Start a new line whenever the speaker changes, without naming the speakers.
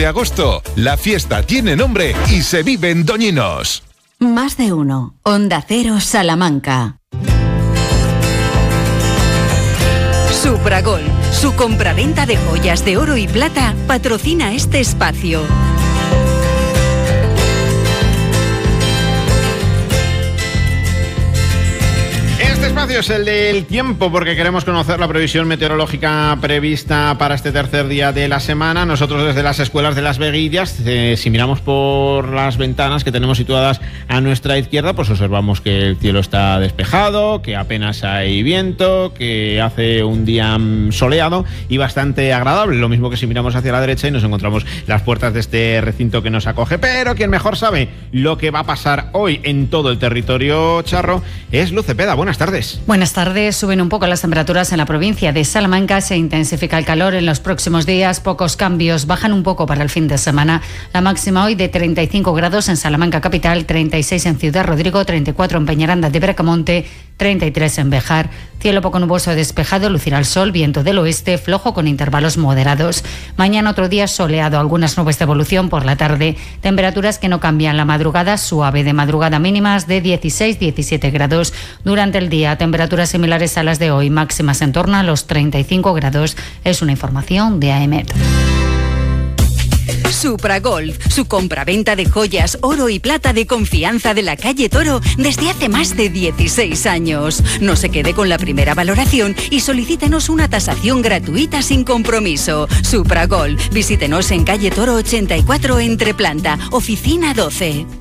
de agosto, la fiesta tiene nombre y se vive en Doñinos.
Más de uno. Onda Cero Salamanca.
Supragol, su compraventa de joyas de oro y plata, patrocina este espacio.
Este espacio es el del tiempo porque queremos conocer la previsión meteorológica prevista para este tercer día de la semana. Nosotros desde las escuelas de Las Veguillas, si miramos por las ventanas que tenemos situadas a nuestra izquierda, pues observamos que el cielo está despejado, que apenas hay viento, que hace un día soleado y bastante agradable. Lo mismo que si miramos hacia la derecha y nos encontramos las puertas de este recinto que nos acoge. Pero quien mejor sabe lo que va a pasar hoy en todo el territorio charro es Luz Cepeda. Buenas tardes.
Buenas tardes. Suben un poco las temperaturas en la provincia de Salamanca. Se intensifica el calor en los próximos días. Pocos cambios. Bajan un poco para el fin de semana. La máxima hoy de 35 grados en Salamanca capital, 36 en Ciudad Rodrigo, 34 en Peñaranda de Bracamonte, 33 en Béjar. Cielo poco nuboso despejado, lucirá el sol, viento del oeste, flojo con intervalos moderados. Mañana otro día soleado, algunas nubes de evolución por la tarde. Temperaturas que no cambian. La madrugada suave, de madrugada mínimas de 16-17 grados. Durante el día, temperaturas similares a las de hoy, máximas en torno a los 35 grados. Es una información de AEMET.
Supragolf, su compraventa de joyas, oro y plata de confianza de la calle Toro desde hace más de 16 años. No se quede con la primera valoración y solicítenos una tasación gratuita sin compromiso. Supragolf, visítenos en calle Toro 84 Entreplanta, oficina 12.